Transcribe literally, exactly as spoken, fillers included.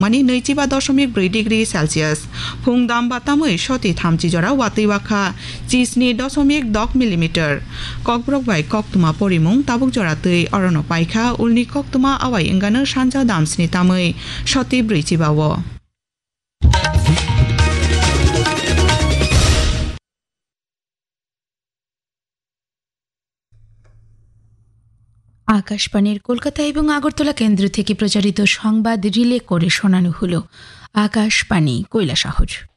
तापमानी नैजिबा दशमिक ब्रै डिग्री सेलसियास फुंदाम बातामै सती थामजि जरा वातैवाखा जिस्नि दशमिक दक मिलिमिटार ककब्रक बाय कक्तुमा परिमुं ताबुक जरा तै अरन पाइखा उलनि कक्तुमा आवाय इंगानो सानजा दामस्नि तामै सती ब्रैजिबाव আকাশবাণীর কলকাতা এবং আগরতলা কেন্দ্র থেকে প্রচারিত সংবাদ রিলে করে শোনানো হলো আকাশবাণী কৈলাসহর।